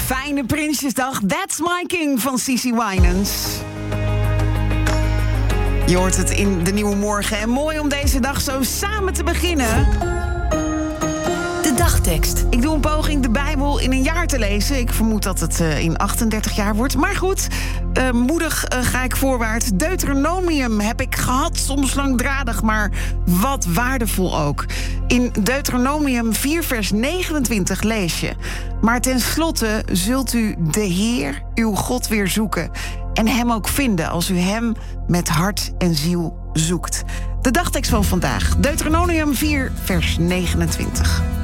fijne Prinsjesdag. That's My King van Cici Winans. Je hoort het in de Nieuwe Morgen. En mooi om deze dag zo samen te beginnen. De dagtekst. Ik doe een poging de Bijbel in een jaar te lezen. Ik vermoed dat het in 38 jaar wordt. Maar goed, moedig ga ik voorwaarts. Deuteronomium heb ik gehad, soms langdradig, maar wat waardevol ook. In Deuteronomium 4 vers 29 lees je: maar tenslotte zult u de Heer, uw God, weer zoeken en hem ook vinden als u hem met hart en ziel zoekt. De dagtekst van vandaag, Deuteronomium 4 vers 29.